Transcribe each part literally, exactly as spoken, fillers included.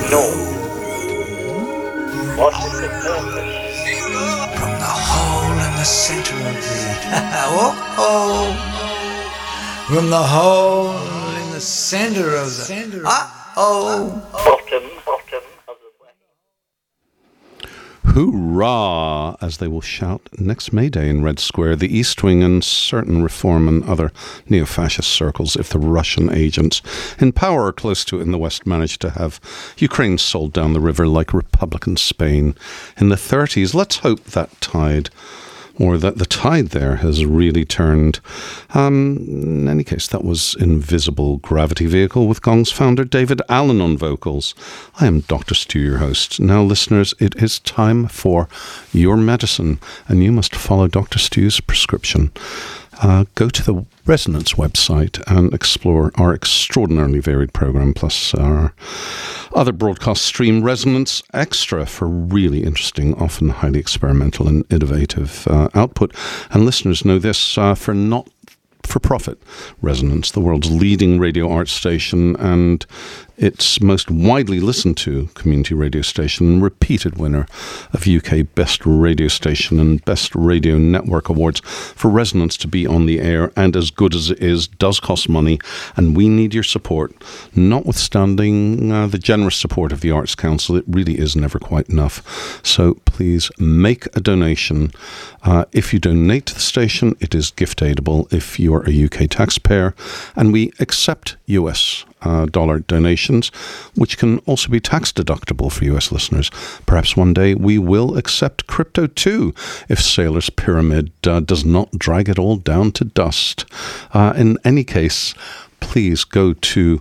No. What is the purpose? From the hole in the center of the... oh, oh. From the hole in the center of the... Uh-oh. Bottom, bottom of the way. Hoorah, as they will shout next May Day in Red Square, the East Wing and certain reform and other neo-fascist circles, if the Russian agents in power or close to it in the West manage to have Ukraine sold down the river like Republican Spain in the thirties. Let's hope that tide, or that the tide there has really turned. Um, in any case, that was Invisible Gravity Vehicle with Gong's founder David Allen on vocals. I am Doctor Stu, your host. Now, listeners, it is time for your medicine, and you must follow Doctor Stu's prescription. Uh, go to the Resonance website and explore our extraordinarily varied program, plus our other broadcast stream, Resonance Extra, for really interesting, often highly experimental and innovative uh, output. And listeners know this, uh, for not for profit Resonance, the world's leading radio art station and its most widely listened to community radio station, repeated winner of U K Best Radio Station and Best Radio Network Awards. For Resonance to be on the air and as good as it is does cost money, and we need your support. Notwithstanding uh, the generous support of the Arts Council, it really is never quite enough. So please make a donation. Uh, if you donate to the station, it is gift-aidable if you are a U K taxpayer, and we accept U S Uh, dollar donations, which can also be tax deductible for U S listeners. Perhaps one day we will accept crypto too, if Sailor's Pyramid uh, does not drag it all down to dust. Uh, in any case, please go to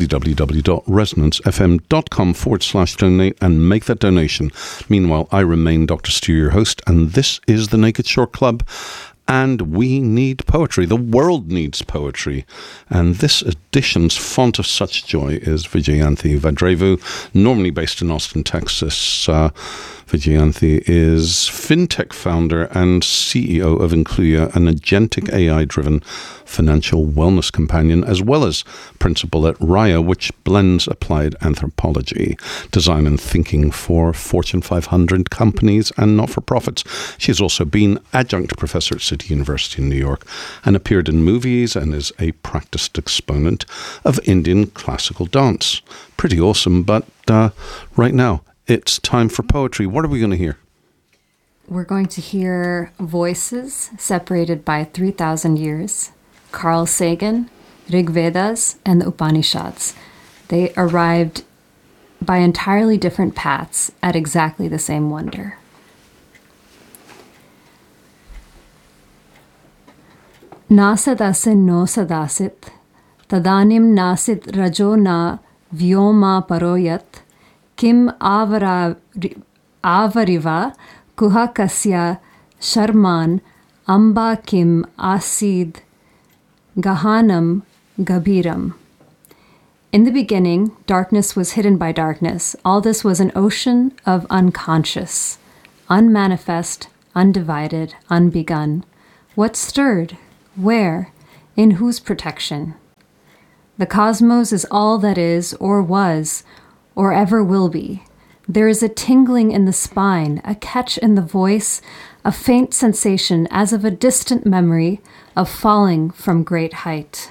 www.resonancefm.com forward slash donate and make that donation. Meanwhile, I remain Doctor Stu, your host, and this is the Naked Shore Club. And we need poetry. The world needs poetry. And this edition's font of such joy is Vijayanthi Vadrevu, normally based in Austin, Texas. Uh, Vijayanthi is fintech founder and C E O of Incluya, an agentic A I-driven financial wellness companion, as well as principal at Raya, which blends applied anthropology, design and thinking for Fortune five hundred companies and not-for-profits. She has also been adjunct professor at City University in New York and appeared in movies and is a practiced exponent of Indian classical dance. Pretty awesome, but uh, right now, it's time for poetry. What are we going to hear? We're going to hear voices separated by three thousand years. Carl Sagan, Rig Vedas, and the Upanishads. They arrived by entirely different paths at exactly the same wonder. Nasadasin no sadasit, tadanim nasit rajo na vyoma paroyat, kim avara, avariva kuhakasya sharman amba kim asid gahanam gabiram. In the beginning, darkness was hidden by darkness. All this was an ocean of unconscious, unmanifest, undivided, unbegun. What stirred? Where? In whose protection? The cosmos is all that is, or was, or ever will be. There is a tingling in the spine, a catch in the voice, a faint sensation as of a distant memory of falling from great height.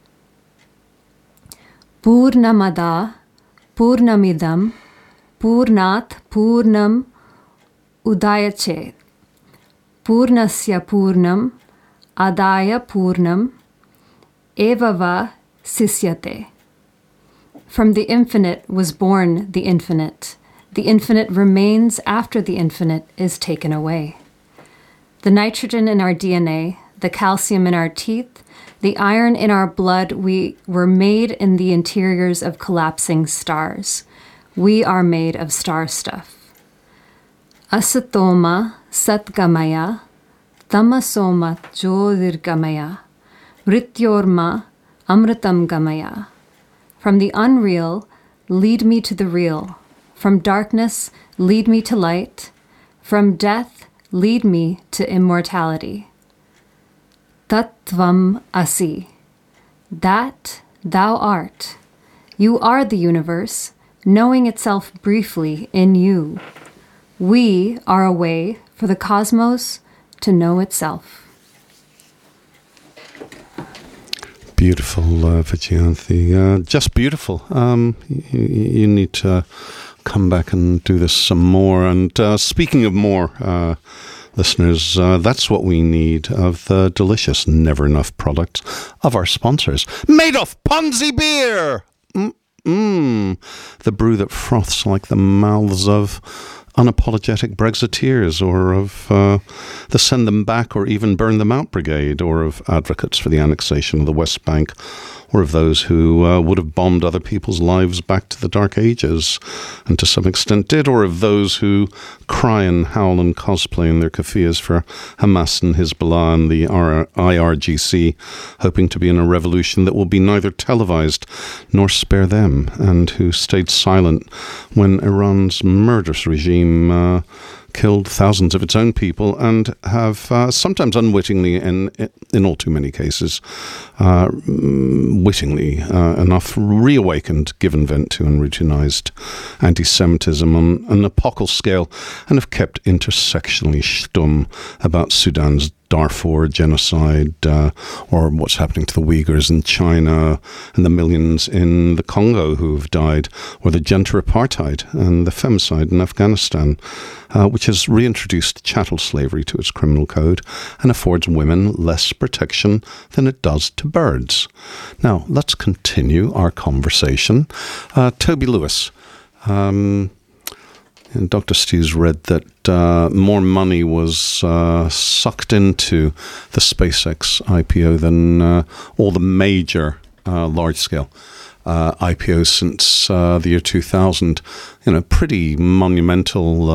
Purnamada, Purnamidam, Purnat, Purnam, Udayachet. Purnasya Purnam, Adaya Purnam, Evava Sisyate. From the infinite was born the infinite. The infinite remains after the infinite is taken away. The nitrogen in our D N A, the calcium in our teeth, the iron in our blood, we were made in the interiors of collapsing stars. We are made of star stuff. Asatoma satgamaya, tamasoma jyotirgamaya, mrityorma amritam gamaya. From the unreal, lead me to the real. From darkness, lead me to light. From death, lead me to immortality. Tattvam asi. That thou art. You are the universe. knowing itself briefly in you. We are a way for the cosmos to know itself. Beautiful, uh, Vijayanthi. Uh, just beautiful. Um, you, you need to come back and do this some more. And uh, speaking of more, uh, listeners, uh, that's what we need of the delicious Never Enough products of our sponsors. Madoff Ponzi Beer! Mm-mm. The brew that froths like the mouths of unapologetic Brexiteers, or of uh, the Send Them Back or even Burn Them Out Brigade, or of advocates for the annexation of the West Bank, or of those who uh, would have bombed other people's lives back to the Dark Ages, and to some extent did, or of those who cry and howl and cosplay in their keffiyehs for Hamas and Hezbollah and the I R G C, hoping to be in a revolution that will be neither televised nor spare them, and who stayed silent when Iran's murderous regime uh, killed thousands of its own people, and have uh, sometimes unwittingly, and in all too many cases, uh, wittingly uh, enough, reawakened, given vent to and routinized anti-Semitism on an epochal scale, and have kept intersectionally stum about Sudan's Darfur genocide, uh, or what's happening to the Uyghurs in China, and the millions in the Congo who've died, or the gender apartheid and the femicide in Afghanistan, uh, which has reintroduced chattel slavery to its criminal code and affords women less protection than it does to birds. Now, let's continue our conversation. Uh, Toby Lewis, um, and Doctor Stews read that uh, more money was uh, sucked into the SpaceX I P O than uh, all the major uh, large-scale uh, I P Os since uh, the year two thousand. You know, pretty monumental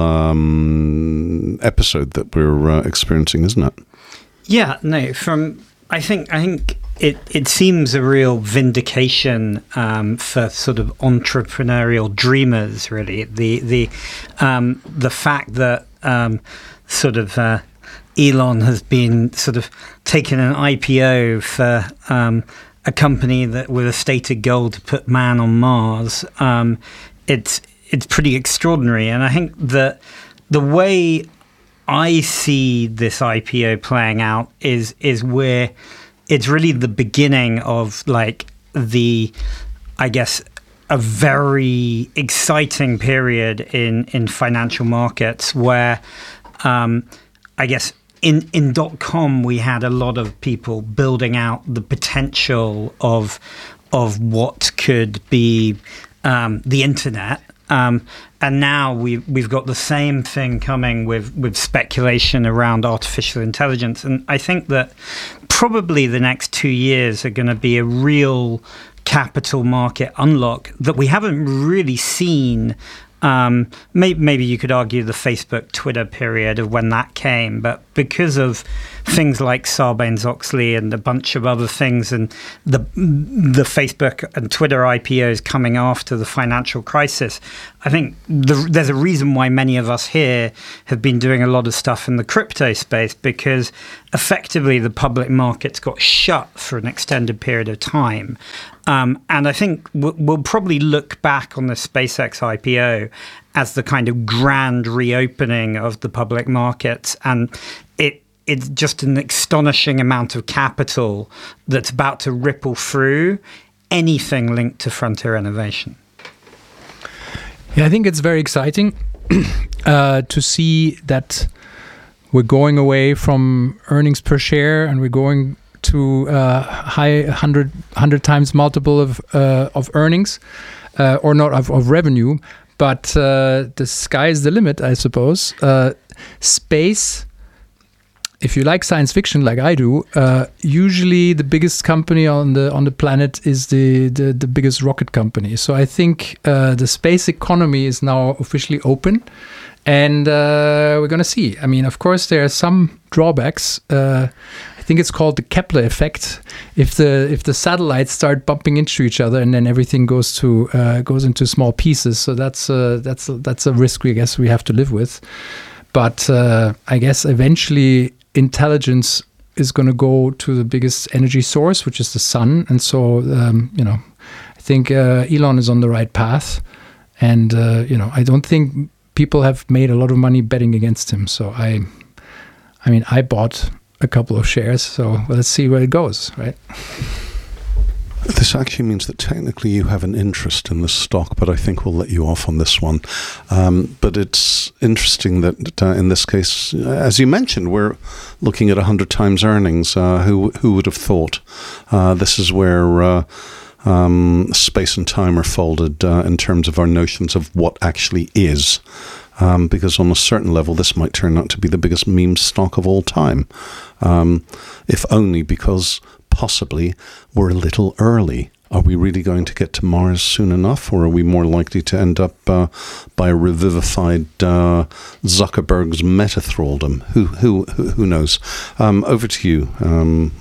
um, episode that we're uh, experiencing, isn't it? Yeah, no. From I think I think. It it seems a real vindication um, for sort of entrepreneurial dreamers, really. The the um, the fact that um, sort of uh, Elon has been sort of taking an I P O for um, a company that with a stated goal to put man on Mars. Um, it's it's pretty extraordinary, and I think that the way I see this I P O playing out is is where it's really the beginning of, like, the, I guess, a very exciting period in, in financial markets where, um, I guess, in, in dot-com we had a lot of people building out the potential of, of what could be um, the internet. Um, and now we, we've got the same thing coming with, with speculation around artificial intelligence. And I think that probably the next two years are going to be a real capital market unlock that we haven't really seen. Um, may, maybe you could argue the Facebook, Twitter period of when that came, but because of things like Sarbanes-Oxley and a bunch of other things, and the the Facebook and Twitter I P Os coming after the financial crisis, I think the, there's a reason why many of us here have been doing a lot of stuff in the crypto space, because effectively the public markets got shut for an extended period of time. Um, and I think we'll, we'll probably look back on the SpaceX I P O as the kind of grand reopening of the public markets. And it it's just an astonishing amount of capital that's about to ripple through anything linked to frontier innovation. Yeah, I think it's very exciting uh, to see that we're going away from earnings per share and we're going to uh, high hundred hundred times multiple of uh, of earnings, uh, or not of, of revenue, but uh, the sky is the limit, I suppose. Uh, space, if you like science fiction like I do, uh, usually the biggest company on the on the planet is the the, the biggest rocket company. So I think uh, the space economy is now officially open. And uh, we're going to see. I mean, of course, there are some drawbacks. Uh, I think it's called the Kepler effect. If the if the satellites start bumping into each other, and then everything goes to uh, goes into small pieces. So that's uh, that's that's a risk we guess we have to live with. But uh, I guess eventually intelligence is going to go to the biggest energy source, which is the sun. And so um, you know, I think uh, Elon is on the right path. and uh, you know, I don't think people have made a lot of money betting against him. So I, I mean, I bought a couple of shares. So let's see where it goes, right? This actually means that technically you have an interest in this stock, but I think we'll let you off on this one. Um, but it's interesting that uh, in this case, as you mentioned, we're looking at one hundred times earnings. Uh, who who would have thought? Uh, this is where uh, um, space and time are folded uh, in terms of our notions of what actually is. Um, because on a certain level, this might turn out to be the biggest meme stock of all time. Um, if only because possibly we're a little early. Are we really going to get to Mars soon enough, or are we more likely to end up uh, by a revivified uh, Zuckerberg's meta thraldom? Who who who knows? Um, over to you. Um,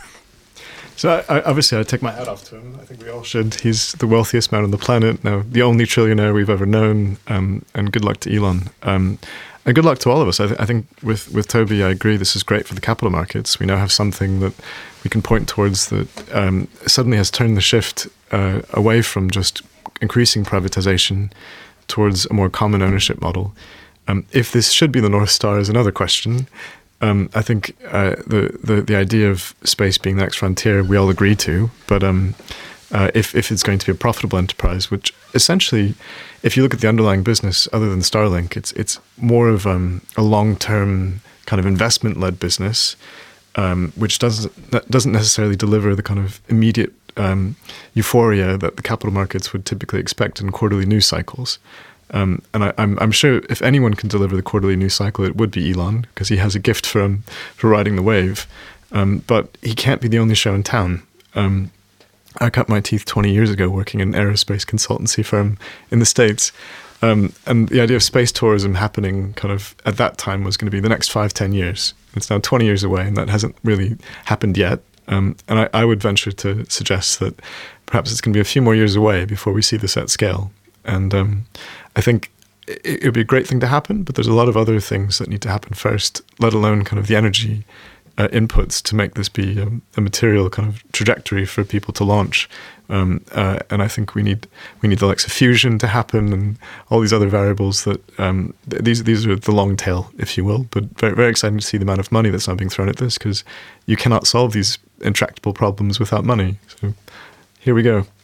So I, I, obviously I take my hat off to him. I think we all should. He's the wealthiest man on the planet now, the only trillionaire we've ever known. Um, and good luck to Elon. Um, and good luck to all of us. I, th- I think with, with Toby, I agree this is great for the capital markets. We now have something that we can point towards that um, suddenly has turned the shift uh, away from just increasing privatization towards a more common ownership model. Um, if this should be the North Star is another question. Um, I think uh, the, the the idea of space being the next frontier, we all agree to. But um, uh, if if it's going to be a profitable enterprise, which essentially, if you look at the underlying business, other than Starlink, it's it's more of um, a long-term kind of investment-led business, um, which doesn't doesn't necessarily deliver the kind of immediate um, euphoria that the capital markets would typically expect in quarterly news cycles. Um, and I, I'm, I'm sure if anyone can deliver the quarterly news cycle, it would be Elon, because he has a gift for um, for riding the wave. Um, but he can't be the only show in town. Um, I cut my teeth twenty years ago working in an aerospace consultancy firm in the States. Um, and the idea of space tourism happening kind of at that time was going to be the next five, ten years. It's now twenty years away, and that hasn't really happened yet. Um, and I, I would venture to suggest that perhaps it's going to be a few more years away before we see this at scale. And um, I think it would be a great thing to happen, but there's a lot of other things that need to happen first, let alone kind of the energy uh, inputs to make this be a, a material kind of trajectory for people to launch. Um, uh, and I think we need we need the likes of fusion to happen and all these other variables that um, th- these these are the long tail, if you will. But very very exciting to see the amount of money that's now being thrown at this, because you cannot solve these intractable problems without money. So here we go.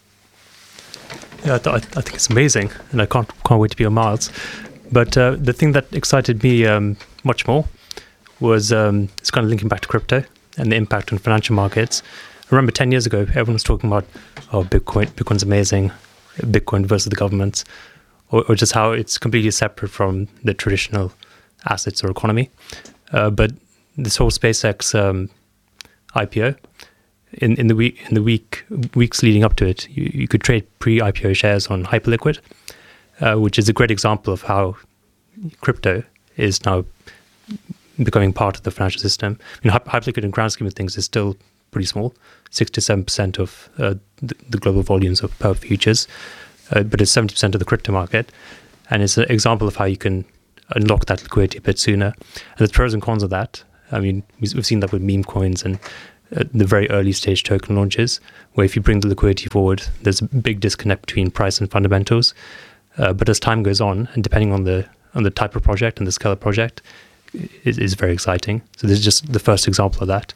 Yeah, I, th- I think it's amazing, and I can't can't wait to be on Mars. But uh, the thing that excited me um, much more was um, it's kind of linking back to crypto and the impact on financial markets. I remember ten years ago, everyone was talking about, oh, Bitcoin, Bitcoin's amazing, Bitcoin versus the governments, or, or just how it's completely separate from the traditional assets or economy. Uh, but this whole SpaceX um, I P O. In, in the week in the week weeks leading up to it, you, you could trade pre-I P O shares on Hyperliquid, uh, which is a great example of how crypto is now becoming part of the financial system. I mean, Hyperliquid, in grand scheme of things, is still pretty small, sixty-seven percent of uh, the, the global volumes of power futures, uh, but it's seventy percent of the crypto market, and it's an example of how you can unlock that liquidity a bit sooner. And there's pros and cons of that. I mean, we've seen that with meme coins and Uh, the very early stage token launches, where if you bring the liquidity forward, there's a big disconnect between price and fundamentals. Uh, but as time goes on, and depending on the on the type of project and the scale of project, it is very exciting. So this is just the first example of that.